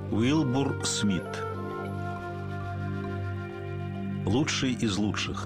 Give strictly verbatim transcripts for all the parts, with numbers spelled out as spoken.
Уилбур Смит. Лучший из лучших.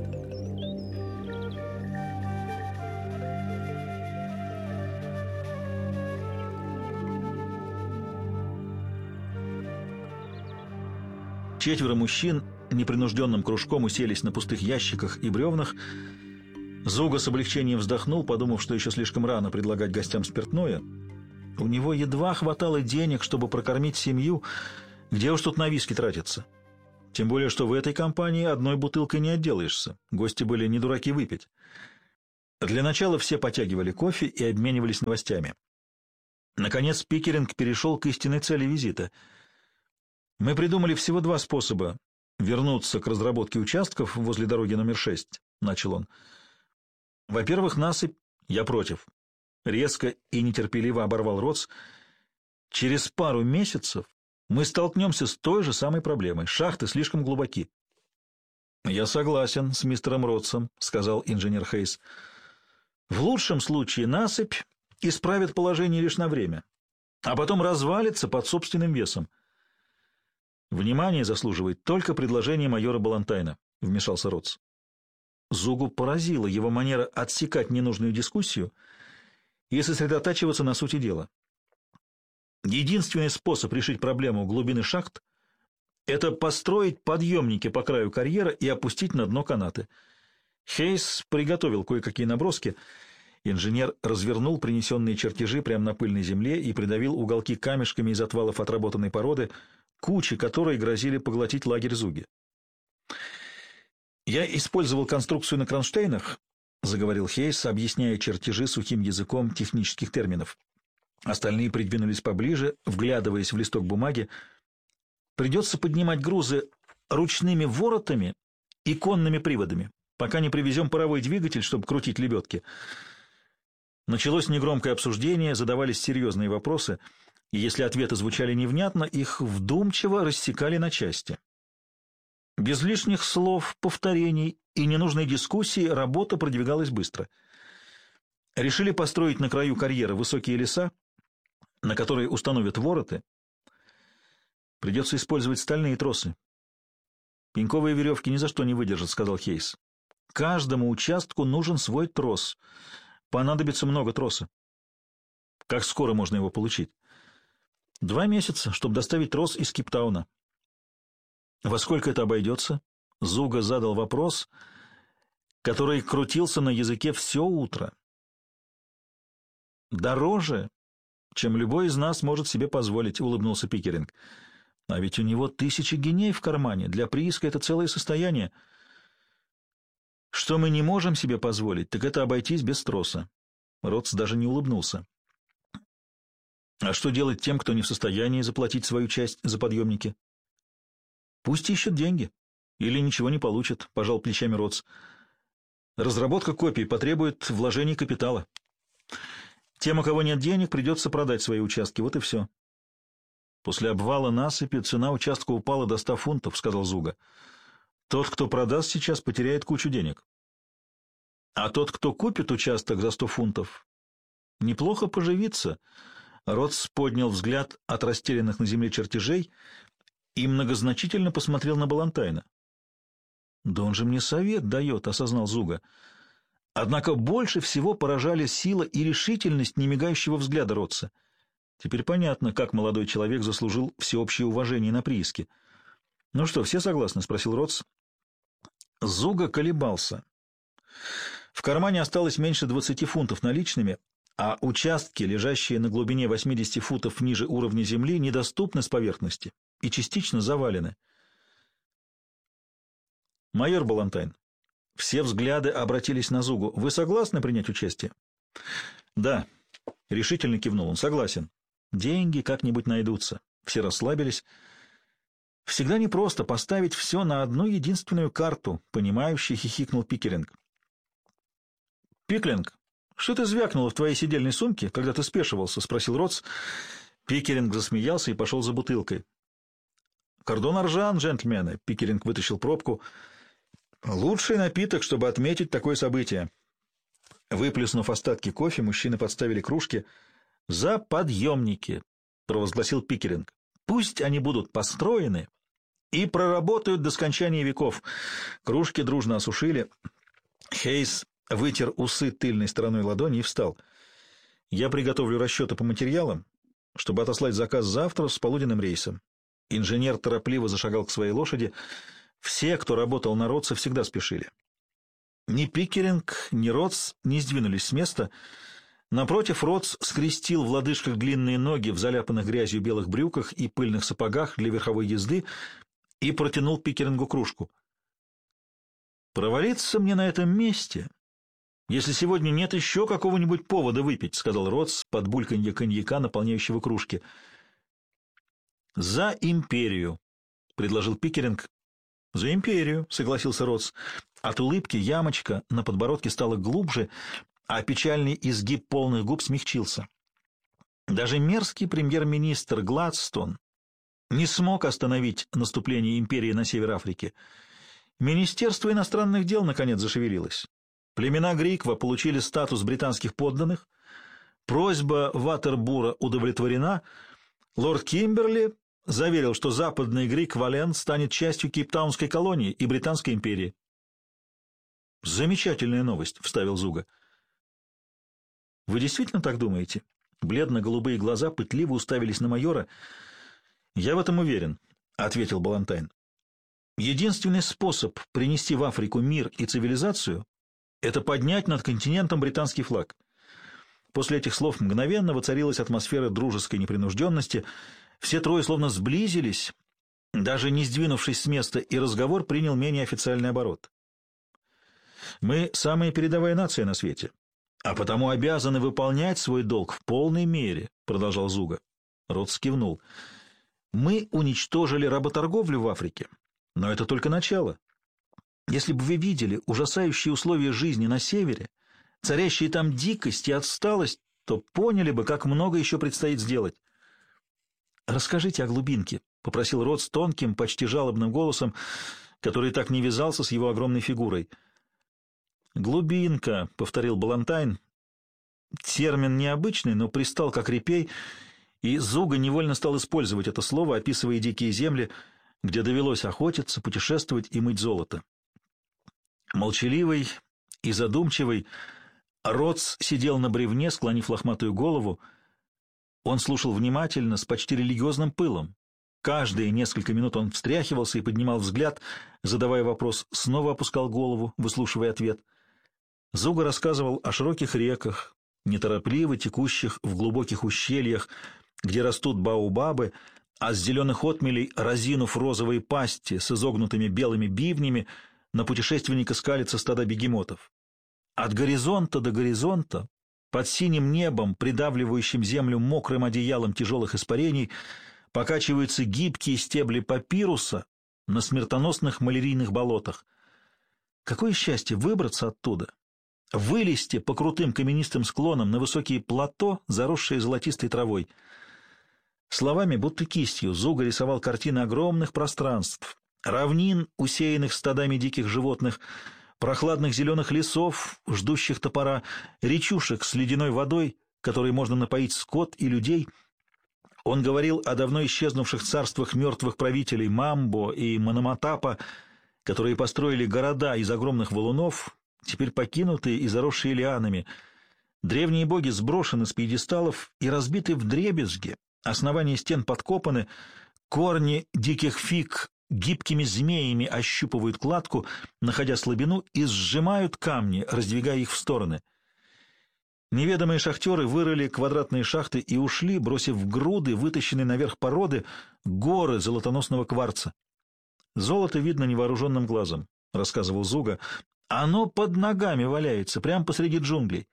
Четверо мужчин непринужденным кружком уселись на пустых ящиках и бревнах. Зуга с облегчением вздохнул, подумав, что еще слишком рано предлагать гостям спиртное. У него едва хватало денег, чтобы прокормить семью, где уж тут на виски тратиться. Тем более, что в этой компании одной бутылкой не отделаешься. Гости были не дураки выпить. Для начала все потягивали кофе и обменивались новостями. Наконец Пикеринг перешел к истинной цели визита. «Мы придумали всего два способа вернуться к разработке участков возле дороги номер шесть», — начал он. «Во-первых, насыпь. Я против». Резко и нетерпеливо оборвал Ротс. «Через пару месяцев мы столкнемся с той же самой проблемой. Шахты слишком глубоки». «Я согласен с мистером Ротсом», — сказал инженер Хейс. «В лучшем случае насыпь исправит положение лишь на время, а потом развалится под собственным весом». «Внимание заслуживает только предложение майора Балантайна», — вмешался Ротс. Зугу поразила его манера отсекать ненужную дискуссию и сосредотачиваться на сути дела. Единственный способ решить проблему глубины шахт — это построить подъемники по краю карьера и опустить на дно канаты. Хейс приготовил кое-какие наброски. Инженер развернул принесенные чертежи прямо на пыльной земле и придавил уголки камешками из отвалов отработанной породы, кучи которой грозили поглотить лагерь Зуги. «Я использовал конструкцию на кронштейнах», — заговорил Хейс, объясняя чертежи сухим языком технических терминов. Остальные придвинулись поближе, вглядываясь в листок бумаги. «Придется поднимать грузы ручными воротами и конными приводами, пока не привезем паровой двигатель, чтобы крутить лебедки». Началось негромкое обсуждение, задавались серьезные вопросы, и если ответы звучали невнятно, их вдумчиво рассекали на части. Без лишних слов, повторений и ненужной дискуссии работа продвигалась быстро. Решили построить на краю карьера высокие леса, на которые установят вороты. Придется использовать стальные тросы. «Пеньковые веревки ни за что не выдержат», — сказал Хейс. «Каждому участку нужен свой трос. Понадобится много троса». «Как скоро можно его получить?» «Два месяца, чтобы доставить трос из Кейптауна». «Во сколько это обойдется?» Зуга задал вопрос, который крутился на языке все утро. «Дороже, чем любой из нас может себе позволить», — улыбнулся Пикеринг. «А ведь у него тысячи геней в кармане. Для прииска это целое состояние. Что мы не можем себе позволить, так это обойтись без троса». Ротс даже не улыбнулся. «А что делать тем, кто не в состоянии заплатить свою часть за подъемники?» «Пусть ищут деньги. Или ничего не получат», — пожал плечами Ротс. «Разработка копий потребует вложений капитала. Тем, у кого нет денег, придется продать свои участки. Вот и все». «После обвала насыпи цена участка упала до ста фунтов», — сказал Зуга. «Тот, кто продаст сейчас, потеряет кучу денег. А тот, кто купит участок за сто фунтов, неплохо поживится». Ротс поднял взгляд от растерянных на земле чертежей и многозначительно посмотрел на Балантайна. «Да он же мне совет дает», — осознал Зуга. Однако больше всего поражали сила и решительность немигающего взгляда Ротса. Теперь понятно, как молодой человек заслужил всеобщее уважение на прииске. «Ну что, все согласны?» — спросил Ротс. Зуга колебался. В кармане осталось меньше двадцати фунтов наличными, а участки, лежащие на глубине восьмидесяти футов ниже уровня земли, недоступны с поверхности и частично завалены. «Майор Балантайн», все взгляды обратились на Зугу. «Вы согласны принять участие?» «Да», — решительно кивнул он, — «согласен. Деньги как-нибудь найдутся». Все расслабились. «Всегда непросто поставить все на одну единственную карту», — понимающе хихикнул Пикеринг. «Пиклинг, что ты звякнуло в твоей сидельной сумке, когда ты спешивался?» — спросил Ротс. Пикеринг засмеялся и пошел за бутылкой. «Кордон Аржан, джентльмены!» — Пикеринг вытащил пробку. «Лучший напиток, чтобы отметить такое событие». Выплеснув остатки кофе, мужчины подставили кружки. «За подъемники!» — провозгласил Пикеринг. Пусть они будут построены и проработают до скончания веков. Кружки дружно осушили. Хейс вытер усы тыльной стороной ладони и встал. Я приготовлю расчеты по материалам, чтобы отослать заказ завтра с полуденным рейсом. Инженер торопливо зашагал к своей лошади. Все, кто работал на Ротса, всегда спешили. Ни Пикеринг, ни Ротс не сдвинулись с места. Напротив, Ротс скрестил в лодыжках длинные ноги в заляпанных грязью белых брюках и пыльных сапогах для верховой езды и протянул Пикерингу кружку. «Провалиться мне на этом месте, если сегодня нет еще какого-нибудь повода выпить», — сказал Ротс под бульканье коньяка, наполняющего кружки. «За империю», — предложил Пикеринг. «За империю», — согласился Ротс. От улыбки ямочка на подбородке стала глубже, а печальный изгиб полных губ смягчился. Даже мерзкий премьер-министр Гладстон не смог остановить наступление империи на север Африки. Министерство иностранных дел наконец зашевелилось. Племена Гриква получили статус британских подданных, просьба Ватербура удовлетворена, лорд Кимберли заверил, что западный Грик-Вален станет частью Кейптаунской колонии и Британской империи. «Замечательная новость», — вставил Зуга. «Вы действительно так думаете?» Бледно-голубые глаза пытливо уставились на майора. «Я в этом уверен», — ответил Балантайн. «Единственный способ принести в Африку мир и цивилизацию — это поднять над континентом британский флаг». После этих слов мгновенно воцарилась атмосфера дружеской непринужденности. Все трое словно сблизились, даже не сдвинувшись с места, и разговор принял менее официальный оборот. «Мы самая передовая нация на свете, а потому обязаны выполнять свой долг в полной мере», — продолжал Зуга. Ротс кивнул. «Мы уничтожили работорговлю в Африке, но это только начало. Если бы вы видели ужасающие условия жизни на севере, царящие там дикость и отсталость, то поняли бы, как много еще предстоит сделать». «Расскажите о глубинке», — попросил Ротс тонким, почти жалобным голосом, который так не вязался с его огромной фигурой. «Глубинка», — повторил Балантайн. Термин необычный, но пристал как репей, и Зуга невольно стал использовать это слово, описывая дикие земли, где довелось охотиться, путешествовать и мыть золото. Молчаливый и задумчивый, Ротс сидел на бревне, склонив лохматую голову. Он слушал внимательно, с почти религиозным пылом. Каждые несколько минут он встряхивался и поднимал взгляд, задавая вопрос, снова опускал голову, выслушивая ответ. Зуга рассказывал о широких реках, неторопливо текущих в глубоких ущельях, где растут баобабы, а с зеленых отмелей, разинув розовые пасти с изогнутыми белыми бивнями, на путешественника скалится стада бегемотов. От горизонта до горизонта, под синим небом, придавливающим землю мокрым одеялом тяжелых испарений, покачиваются гибкие стебли папируса на смертоносных малярийных болотах. Какое счастье выбраться оттуда, вылезти по крутым каменистым склонам на высокие плато, заросшие золотистой травой. Словами, будто кистью, Зуга рисовал картины огромных пространств, равнин, усеянных стадами диких животных, прохладных зеленых лесов, ждущих топора, речушек с ледяной водой, которой можно напоить скот и людей. Он говорил о давно исчезнувших царствах мертвых правителей Мамбо и Мономатапа, которые построили города из огромных валунов, теперь покинутые и заросшие лианами. Древние боги сброшены с пьедесталов и разбиты вдребезги, основания стен подкопаны, корни диких фиг гибкими змеями ощупывают кладку, находя слабину, и сжимают камни, раздвигая их в стороны. Неведомые шахтеры вырыли квадратные шахты и ушли, бросив в груды, вытащенные наверх породы, горы золотоносного кварца. «Золото видно невооруженным глазом», — рассказывал Зуга. «Оно под ногами валяется, прямо посреди джунглей».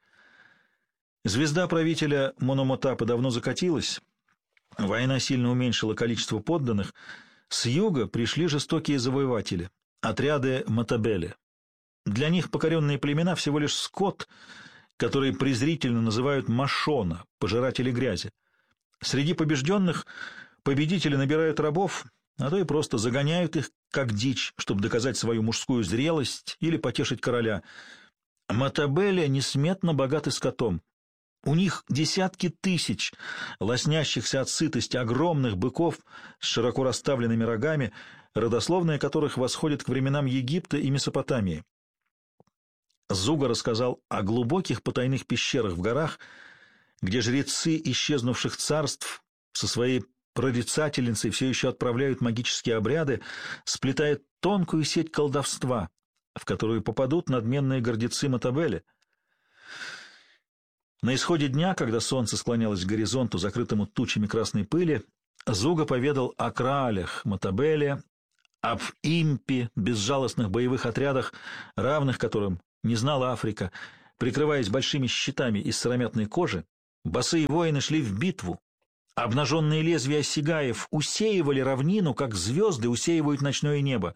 Звезда правителя Мономотапа давно закатилась. Война сильно уменьшила количество подданных. С юга пришли жестокие завоеватели, отряды Матабеле. Для них покоренные племена всего лишь скот, который презрительно называют машона, пожиратели грязи. Среди побежденных победители набирают рабов, а то и просто загоняют их, как дичь, чтобы доказать свою мужскую зрелость или потешить короля. Матабеле несметно богаты скотом. У них десятки тысяч лоснящихся от сытости огромных быков с широко расставленными рогами, родословные которых восходят к временам Египта и Месопотамии. Зуга рассказал о глубоких потайных пещерах в горах, где жрецы исчезнувших царств со своей прорицательницей все еще отправляют магические обряды, сплетая тонкую сеть колдовства, в которую попадут надменные гордецы Матабели. На исходе дня, когда солнце склонялось к горизонту, закрытому тучами красной пыли, Зуга поведал о кралях Матабели, об импи, безжалостных боевых отрядах, равных которым не знала Африка. Прикрываясь большими щитами из сыромятной кожи, босые воины шли в битву. Обнаженные лезвия сигаев усеивали равнину, как звезды усеивают ночное небо.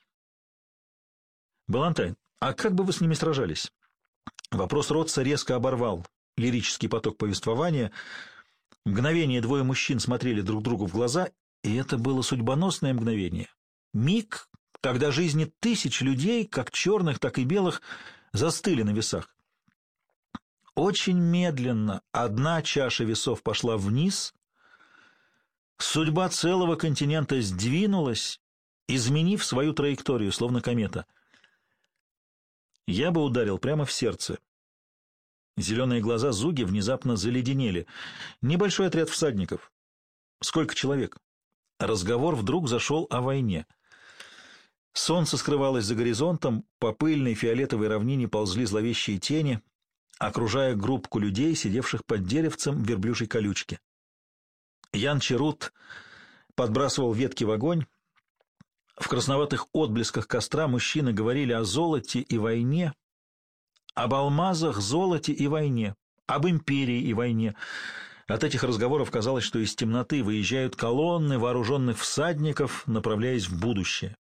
Балантайн, а как бы вы с ними сражались? Вопрос Ротса резко оборвал лирический поток повествования. Мгновение двое мужчин смотрели друг другу в глаза, и это было судьбоносное мгновение. Миг, когда жизни тысяч людей, как черных, так и белых, застыли на весах. Очень медленно одна чаша весов пошла вниз, судьба целого континента сдвинулась, изменив свою траекторию, словно комета. Я бы ударил прямо в сердце. Зеленые глаза Зуги внезапно заледенели. Небольшой отряд всадников. Сколько человек? Разговор вдруг зашел о войне. Солнце скрывалось за горизонтом, по пыльной фиолетовой равнине ползли зловещие тени, окружая группку людей, сидевших под деревцем в верблюжьей колючке. Ян Черут подбрасывал ветки в огонь. В красноватых отблесках костра мужчины говорили о золоте и войне, об алмазах, золоте и войне, об империи и войне. От этих разговоров казалось, что из темноты выезжают колонны вооруженных всадников, направляясь в будущее.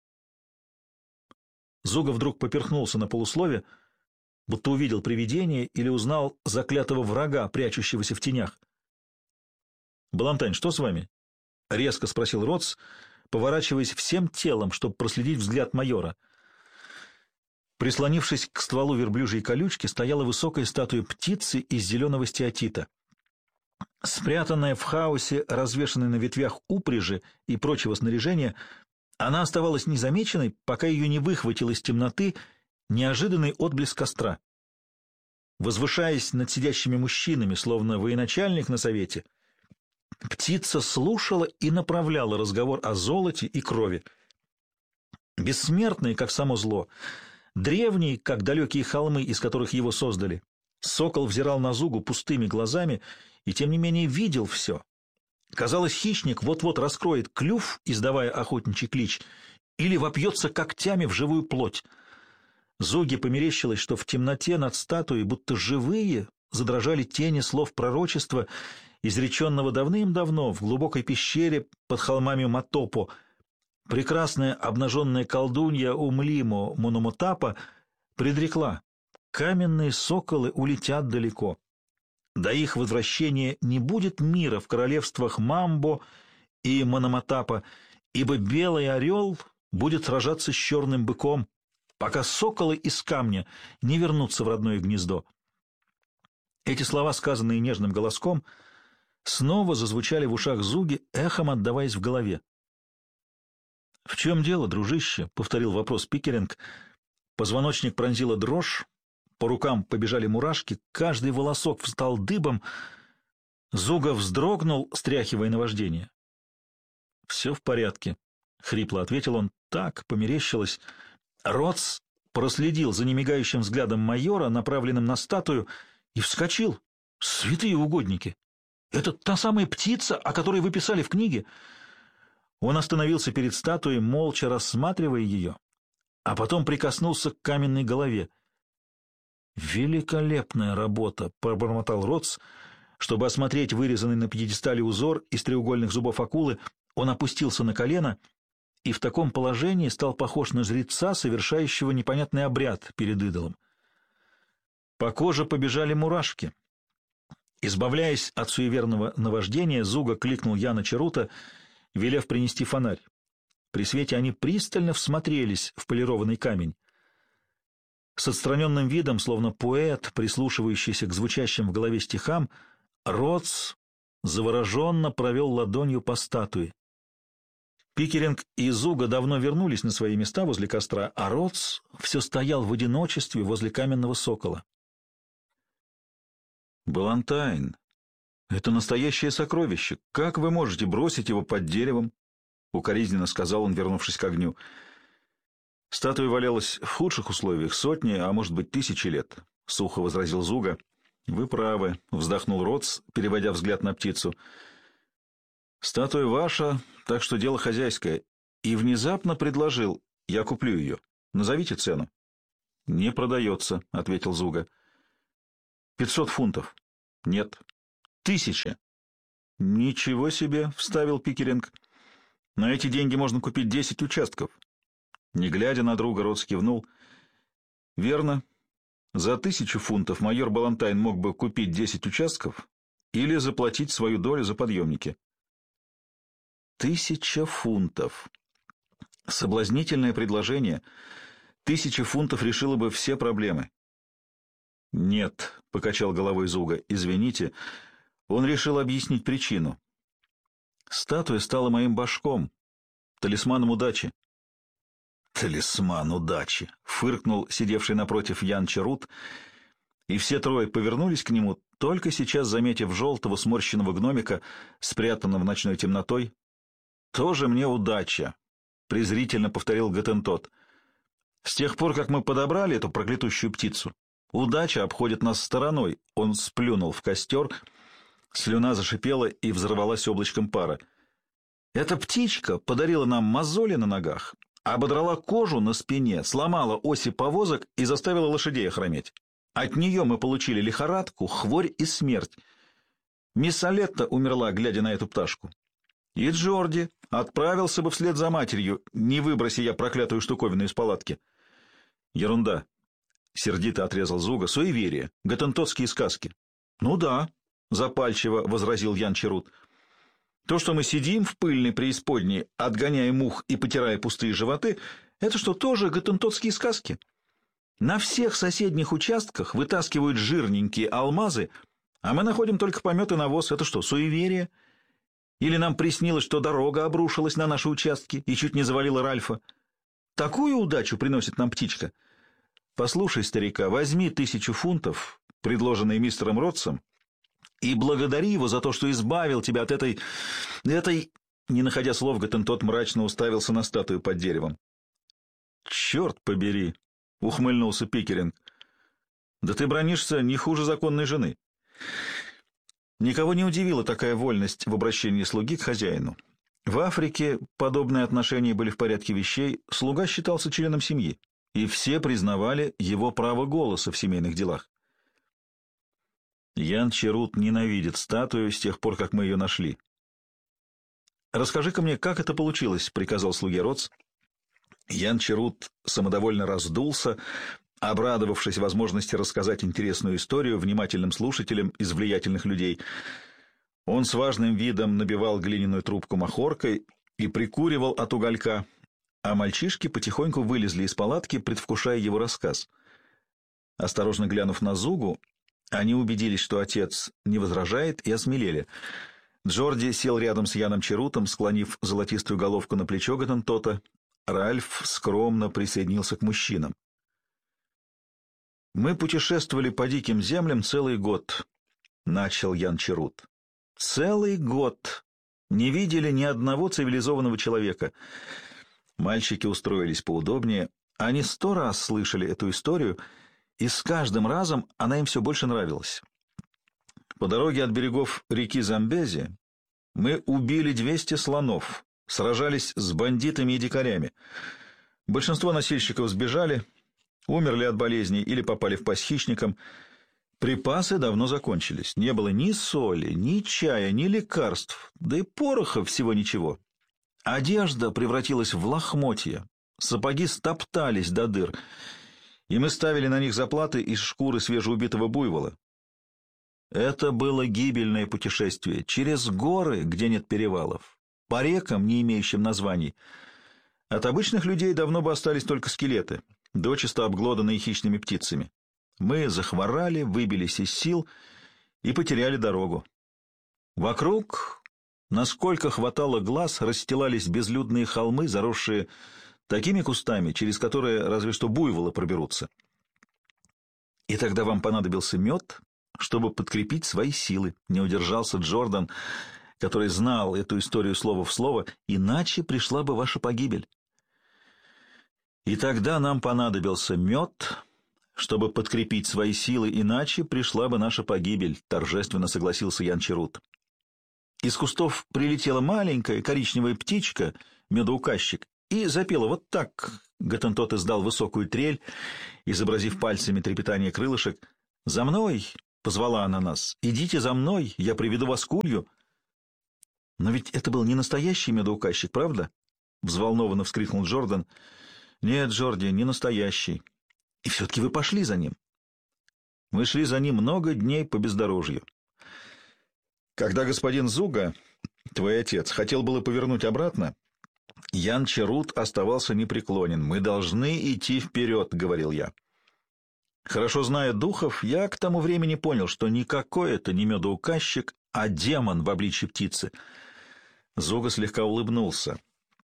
Зуга вдруг поперхнулся на полуслове, будто увидел привидение или узнал заклятого врага, прячущегося в тенях. «Балантайн, что с вами?» — резко спросил Ротс, поворачиваясь всем телом, чтобы проследить взгляд майора. Прислонившись к стволу верблюжьей колючки, стояла высокая статуя птицы из зеленого стеатита. Спрятанная в хаосе, развешанной на ветвях упряжи и прочего снаряжения, она оставалась незамеченной, пока ее не выхватил из темноты неожиданный отблеск костра. Возвышаясь над сидящими мужчинами, словно военачальник на совете, птица слушала и направляла разговор о золоте и крови. Бессмертный, как само зло, древний, как далекие холмы, из которых его создали, сокол взирал на Зугу пустыми глазами и, тем не менее, видел все. Казалось, хищник вот-вот раскроет клюв, издавая охотничий клич, или вопьется когтями в живую плоть. Зуге померещилось, что в темноте над статуей, будто живые, задрожали тени слов пророчества, изреченного давным-давно в глубокой пещере под холмами Матопо. Прекрасная обнаженная колдунья Умлимо Мономотапа предрекла: каменные соколы улетят далеко. До их возвращения не будет мира в королевствах Мамбо и Мономотапа, ибо белый орел будет сражаться с черным быком, пока соколы из камня не вернутся в родное гнездо. Эти слова, сказанные нежным голоском, снова зазвучали в ушах Зуги, эхом отдаваясь в голове. «В чем дело, дружище?» — повторил вопрос Пикеринг. Позвоночник пронзила дрожь, по рукам побежали мурашки, каждый волосок встал дыбом. Зуга вздрогнул, стряхивая наваждение. «Все в порядке», — хрипло ответил он. «Так, померещилось». Ротс проследил за немигающим взглядом майора, направленным на статую, и вскочил. «Святые угодники! Это та самая птица, о которой вы писали в книге?» Он остановился перед статуей, молча рассматривая ее, а потом прикоснулся к каменной голове. «Великолепная работа!» — пробормотал Ротс. Чтобы осмотреть вырезанный на пьедестале узор из треугольных зубов акулы, он опустился на колено и в таком положении стал похож на жреца, совершающего непонятный обряд перед идолом. По коже побежали мурашки. Избавляясь от суеверного наваждения, Зуга кликнул Яна Черута, велев принести фонарь. При свете они пристально всмотрелись в полированный камень. С отстраненным видом, словно поэт, прислушивающийся к звучащим в голове стихам, Роц завороженно провел ладонью по статуе. Пикеринг и Зуга давно вернулись на свои места возле костра, а Роц все стоял в одиночестве возле каменного сокола. «Балантайн, это настоящее сокровище. Как вы можете бросить его под деревом?» — укоризненно сказал он, вернувшись к огню. «Статуя валялась в худших условиях сотни, а может быть тысячи лет», — сухо возразил Зуга. «Вы правы», — вздохнул Роц, переводя взгляд на птицу. «Статуя ваша, так что дело хозяйское». И внезапно предложил: «Я куплю ее. Назовите цену». «Не продается», — ответил Зуга. «Пятьсот фунтов». «Нет». «Тысяча». «Ничего себе», — вставил Пикеринг. «На эти деньги можно купить десять участков». Не глядя на друга, Роц кивнул. «Верно. За тысячу фунтов майор Балантайн мог бы купить десять участков или заплатить свою долю за подъемники». Тысяча фунтов. Соблазнительное предложение. Тысяча фунтов решила бы все проблемы. «Нет», — покачал головой Зуга, — «извините». Он решил объяснить причину. «Статуя стала моим башком, талисманом удачи». «Талисман удачи», — фыркнул сидевший напротив Ян Черут, и все трое повернулись к нему, только сейчас заметив желтого сморщенного гномика, спрятанного в ночной темнотой. «Тоже мне удача», — презрительно повторил Готентот. «С тех пор, как мы подобрали эту проклятущую птицу, удача обходит нас стороной». Он сплюнул в костер, слюна зашипела и взорвалась облачком пара. «Эта птичка подарила нам мозоли на ногах, ободрала кожу на спине, сломала оси повозок и заставила лошадей охрометь. От нее мы получили лихорадку, хворь и смерть. Мисс Алетта умерла, глядя на эту пташку. И Джорди отправился бы вслед за матерью, не выброси я проклятую штуковину из палатки». «Ерунда», — сердито отрезал Зуга, — «суеверие, готентотские сказки». «Ну да», — запальчиво возразил Ян Черут. «То, что мы сидим в пыльной преисподней, отгоняя мух и потирая пустые животы, это что, тоже готентотские сказки? На всех соседних участках вытаскивают жирненькие алмазы, а мы находим только помет и навоз. Это что, суеверие? Или нам приснилось, что дорога обрушилась на наши участки и чуть не завалила Ральфа? Такую удачу приносит нам птичка. Послушай, старика, возьми тысячу фунтов, предложенные мистером Ротсом, и благодари его за то, что избавил тебя от этой... этой...» Не находя слов, Готентот мрачно уставился на статую под деревом. «Черт побери!» — ухмыльнулся Пикеринг. «Да ты бранишься не хуже законной жены». Никого не удивила такая вольность в обращении слуги к хозяину. В Африке подобные отношения были в порядке вещей, слуга считался членом семьи, и все признавали его право голоса в семейных делах. «Ян Черут ненавидит статую с тех пор, как мы ее нашли». «Расскажи-ка мне, как это получилось», — приказал слуге Роц. Ян Черут самодовольно раздулся, обрадовавшись возможности рассказать интересную историю внимательным слушателям из влиятельных людей. Он с важным видом набивал глиняную трубку махоркой и прикуривал от уголька, а мальчишки потихоньку вылезли из палатки, предвкушая его рассказ. Осторожно глянув на Зугу, они убедились, что отец не возражает, и осмелели. Джорди сел рядом с Яном Черутом, склонив золотистую головку на плечо Готентота. Ральф скромно присоединился к мужчинам. «Мы путешествовали по диким землям целый год», — начал Ян Черут. «Целый год. Не видели ни одного цивилизованного человека». Мальчики устроились поудобнее. Они сто раз слышали эту историю, и с каждым разом она им все больше нравилась. По дороге от берегов реки Замбези мы убили двести слонов, сражались с бандитами и дикарями. Большинство носильщиков сбежали, умерли от болезней или попали в пасть хищникам. Припасы давно закончились. Не было ни соли, ни чая, ни лекарств, да и пороха всего ничего. Одежда превратилась в лохмотья, сапоги стоптались до дыр, и мы ставили на них заплаты из шкуры свежеубитого буйвола. Это было гибельное путешествие через горы, где нет перевалов, по рекам, не имеющим названий. От обычных людей давно бы остались только скелеты. дочисто обглоданные хищными птицами. Мы захворали, выбились из сил и потеряли дорогу. Вокруг, насколько хватало глаз, расстилались безлюдные холмы, заросшие такими кустами, через которые разве что буйволы проберутся. И тогда вам понадобился мед, чтобы подкрепить свои силы. Не удержался Джордан, который знал эту историю слово в слово, иначе пришла бы ваша погибель. И тогда нам понадобился мед, чтобы подкрепить свои силы, иначе пришла бы наша погибель, торжественно согласился Янчарут. Из кустов прилетела маленькая коричневая птичка, медоуказчик, и запела вот так. Готентот издал высокую трель, изобразив пальцами трепетание крылышек. «За мной!» — позвала она нас. «Идите за мной, я приведу вас к улью». «Но ведь это был не настоящий медоуказчик, правда?» — взволнованно вскрикнул Джордан. «Нет, Джорди, не настоящий. И все-таки вы пошли за ним». «Мы шли за ним много дней по бездорожью. Когда господин Зуга, твой отец, хотел было повернуть обратно, Янчарут оставался непреклонен. «Мы должны идти вперед», — говорил я. Хорошо зная духов, я к тому времени понял, что никакой это не медоуказчик, а демон в обличье птицы. Зуга слегка улыбнулся.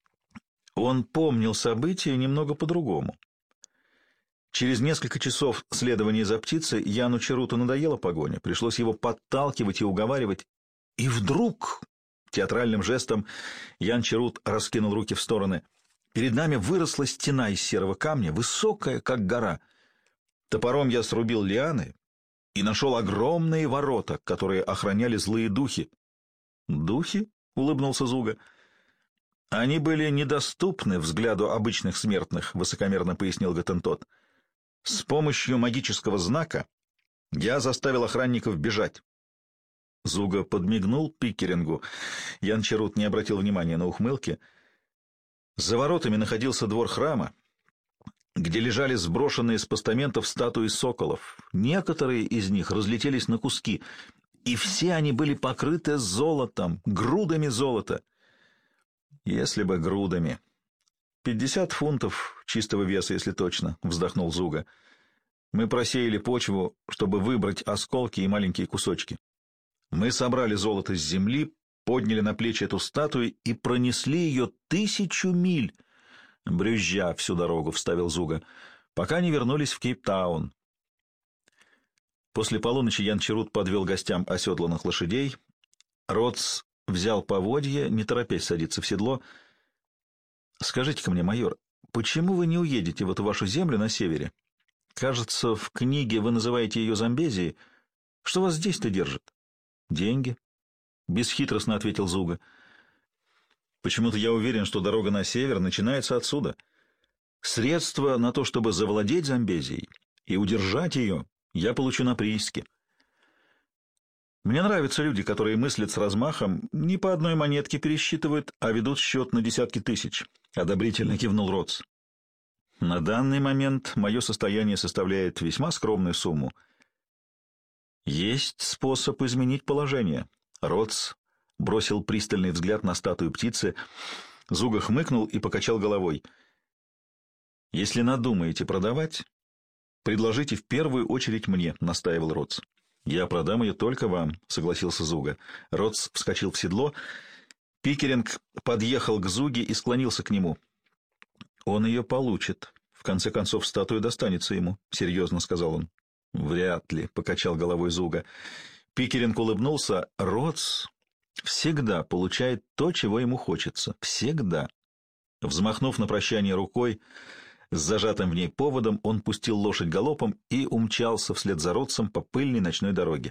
Он помнил события немного по-другому. Через несколько часов следования за птицей Яну Чаруту надоела погоня, пришлось его подталкивать и уговаривать. И вдруг, театральным жестом, Янчарут раскинул руки в стороны. Перед нами выросла стена из серого камня, высокая, как гора. Топором я срубил лианы и нашел огромные ворота, которые охраняли злые духи. «Духи?» — улыбнулся Зуга. «Они были недоступны взгляду обычных смертных», — высокомерно пояснил Готентот. «С помощью магического знака я заставил охранников бежать». Зуга подмигнул Пикерингу. Янчарут не обратил внимания на ухмылки. За воротами находился двор храма, где лежали сброшенные с постаментов статуи соколов. Некоторые из них разлетелись на куски, и все они были покрыты золотом, грудами золота. Если бы грудами. Пятьдесят фунтов чистого веса, если точно, — вздохнул Зуга. Мы просеяли почву, чтобы выбрать осколки и маленькие кусочки. Мы собрали золото с земли, подняли на плечи эту статую и пронесли ее тысячу миль, брюзжа всю дорогу, — вставил Зуга, — пока не вернулись в Кейптаун. После полуночи Янчарут подвел гостям оседланных лошадей. Ротс взял поводья, не торопясь садиться в седло. — Скажите-ка мне, майор, почему вы не уедете в эту вашу землю на севере? Кажется, в книге вы называете ее Замбезией. Что вас здесь-то держит? — Деньги, — бесхитростно ответил Зуга. — Почему-то я уверен, что дорога на север начинается отсюда. Средства на то, чтобы завладеть Замбезией и удержать ее, я получу на прииске. Мне нравятся люди, которые мыслят с размахом, не по одной монетке пересчитывают, а ведут счет на десятки тысяч, — одобрительно кивнул Ротс. На данный момент мое состояние составляет весьма скромную сумму. Есть способ изменить положение. Ротс бросил пристальный взгляд на статую птицы. Зуга хмыкнул и покачал головой. «Если надумаете продавать, предложите в первую очередь мне», — настаивал Ротс. «Я продам ее только вам», — согласился Зуга. Ротс вскочил в седло. Пикеринг подъехал к Зуге и склонился к нему. «Он ее получит. В конце концов, статуя достанется ему», — серьезно сказал он. «Вряд ли», — покачал головой Зуга. Пикеринг улыбнулся. «Ротс всегда получает то, чего ему хочется. Всегда». Взмахнув на прощание рукой с зажатым в ней поводом, он пустил лошадь галопом и умчался вслед за Ротсом по пыльной ночной дороге.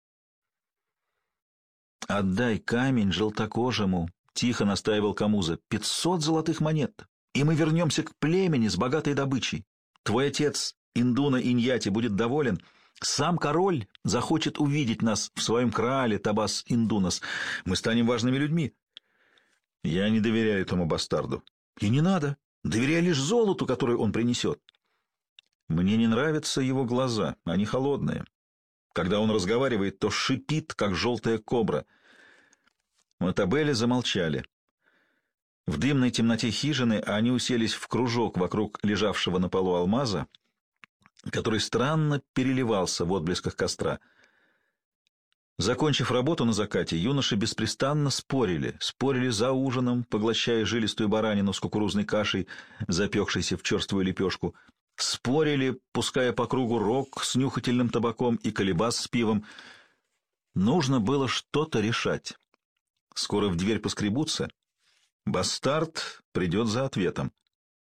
«Отдай камень желтокожему», — тихо настаивал Камуза. «Пятьсот золотых монет, и мы вернемся к племени с богатой добычей. Твой отец Индуна Иньяти будет доволен. Сам король захочет увидеть нас в своем краале Табас Индунас. Мы станем важными людьми». «Я не доверяю этому бастарду». «И не надо. Доверяй лишь золоту, которое он принесет». «Мне не нравятся его глаза, они холодные. Когда он разговаривает, то шипит, как желтая кобра». Мотабели замолчали. В дымной темноте хижины они уселись в кружок вокруг лежавшего на полу алмаза, который странно переливался в отблесках костра. Закончив работу на закате, юноши беспрестанно спорили, спорили за ужином, поглощая жилистую баранину с кукурузной кашей, запекшейся в черствую лепешку, спорили, пуская по кругу рог с нюхательным табаком и колебас с пивом. Нужно было что-то решать. Скоро в дверь поскребутся. Бастард придет за ответом.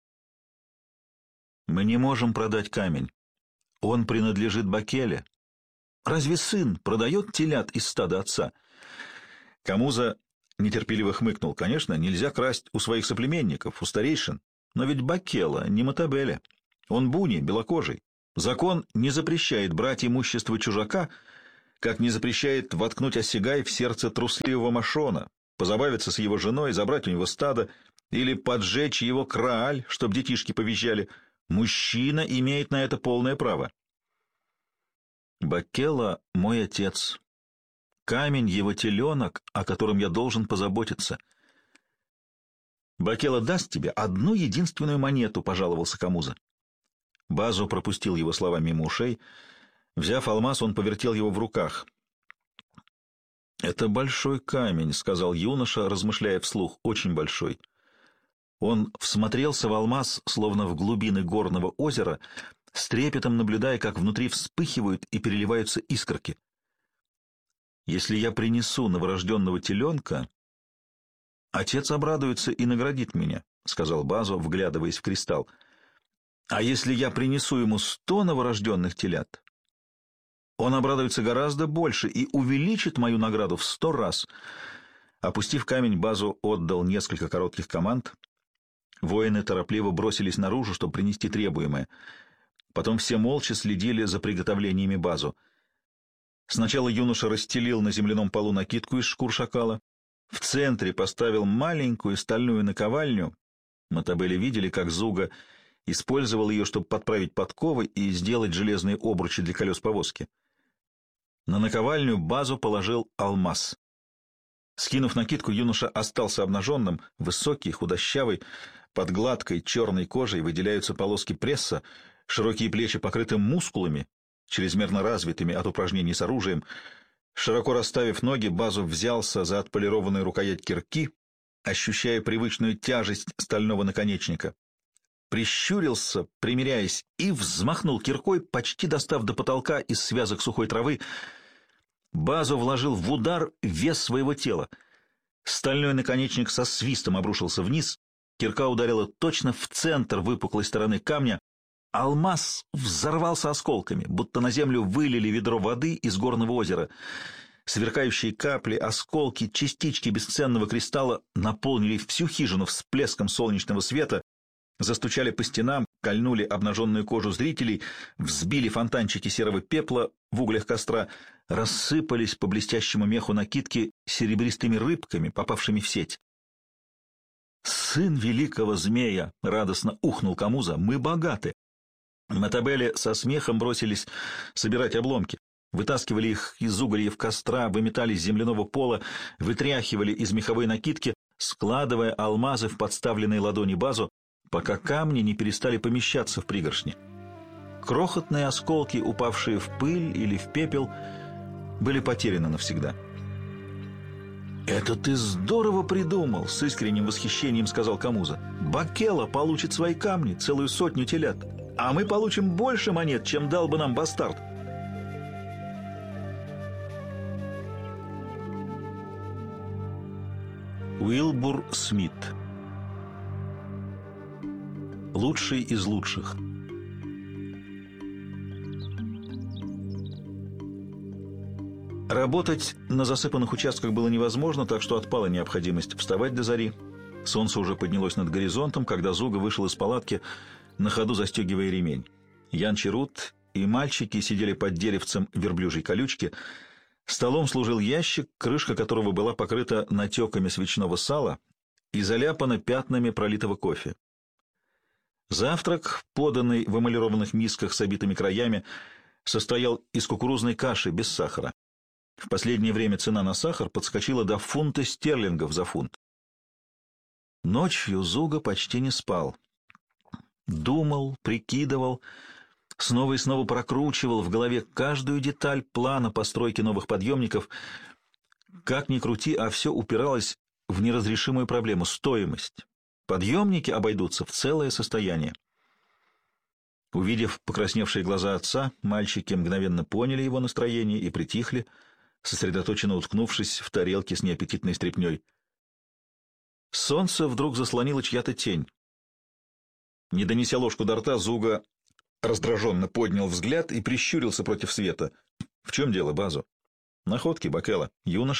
Мы не можем продать камень. Он принадлежит Бакеле. Разве сын продает телят из стада отца? Камуза нетерпеливо хмыкнул. Конечно, нельзя красть у своих соплеменников, у старейшин. Но ведь Бакела не Матабеле. Он буни, белокожий. Закон не запрещает брать имущество чужака, как не запрещает воткнуть осягай в сердце трусливого мошона, позабавиться с его женой, забрать у него стадо или поджечь его крааль, чтоб детишки повизжали. Мужчина имеет на это полное право. Бакела — мой отец. Камень — его теленок, о котором я должен позаботиться. Бакела даст тебе одну единственную монету, — пожаловался Камуза. Базу пропустил его слова мимо ушей. Взяв алмаз, он повертел его в руках. «Это большой камень», — сказал юноша, размышляя вслух, — «очень большой». Он всмотрелся в алмаз, словно в глубины горного озера, с трепетом наблюдая, как внутри вспыхивают и переливаются искорки. «Если я принесу новорожденного теленка, отец обрадуется и наградит меня», — сказал Базо, вглядываясь в кристалл. «А если я принесу ему сто новорожденных телят, он обрадуется гораздо больше и увеличит мою награду в сто раз». Опустив камень, Базу отдал несколько коротких команд. Воины торопливо бросились наружу, чтобы принести требуемое. Потом все молча следили за приготовлениями Базу. Сначала юноша расстелил на земляном полу накидку из шкур шакала. В центре поставил маленькую стальную наковальню. Матабели видели, как Зуга использовал ее, чтобы подправить подковы и сделать железные обручи для колес повозки. На наковальню Базу положил алмаз. Скинув накидку, юноша остался обнаженным, высокий, худощавый, под гладкой черной кожей выделяются полоски пресса, широкие плечи покрыты мускулами, чрезмерно развитыми от упражнений с оружием. Широко расставив ноги, Базу взялся за отполированную рукоять кирки, ощущая привычную тяжесть стального наконечника. Прищурился, примиряясь, и взмахнул киркой, почти достав до потолка из связок сухой травы. Базу вложил в удар вес своего тела. Стальной наконечник со свистом обрушился вниз, кирка ударила точно в центр выпуклой стороны камня. Алмаз взорвался осколками, будто на землю вылили ведро воды из горного озера. Сверкающие капли, осколки, частички бесценного кристалла наполнили всю хижину всплеском солнечного света, застучали по стенам, кольнули обнаженную кожу зрителей, взбили фонтанчики серого пепла в углях костра, рассыпались по блестящему меху накидки серебристыми рыбками, попавшими в сеть. «Сын великого змея!» — радостно ухнул Камуза. «Мы богаты!» Матабели со смехом бросились собирать обломки. Вытаскивали их из угольев костра, выметали с земляного пола, вытряхивали из меховой накидки, складывая алмазы в подставленные ладони Базу, пока камни не перестали помещаться в пригоршни. Крохотные осколки, упавшие в пыль или в пепел, были потеряны навсегда. «Это ты здорово придумал!» — с искренним восхищением сказал Камуза. «Бакела получит свои камни, целую сотню телят, а мы получим больше монет, чем дал бы нам бастард». Уилбур Смит. Лучший из лучших. Работать на засыпанных участках было невозможно, так что отпала необходимость вставать до зари. Солнце уже поднялось над горизонтом, когда Зуга вышел из палатки, на ходу застегивая ремень. Ян Чарут и мальчики сидели под деревцем верблюжьей колючки. Столом служил ящик, крышка которого была покрыта натеками свечного сала и заляпана пятнами пролитого кофе. Завтрак, поданный в эмалированных мисках с обитыми краями, состоял из кукурузной каши без сахара. В последнее время цена на сахар подскочила до фунта стерлингов за фунт. Ночью Зуга почти не спал. Думал, прикидывал, снова и снова прокручивал в голове каждую деталь плана постройки новых подъемников. Как ни крути, а все упиралось в неразрешимую проблему — стоимость. Подъемники обойдутся в целое состояние. Увидев покрасневшие глаза отца, мальчики мгновенно поняли его настроение и притихли, сосредоточенно уткнувшись в тарелке с неаппетитной стряпнёй. Солнце вдруг заслонило чья-то тень. Не донеся ложку до рта, Зуга раздраженно поднял взгляд и прищурился против света. — В чем дело, Базо? — Находки, Бакела. Юноша